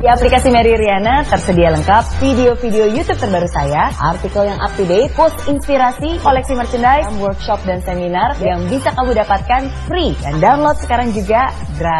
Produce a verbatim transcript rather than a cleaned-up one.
Di aplikasi Mary Riana tersedia lengkap video-video YouTube terbaru saya, artikel yang up to date, post inspirasi, koleksi merchandise, workshop dan seminar yang bisa kamu dapatkan free dan download sekarang juga gratis.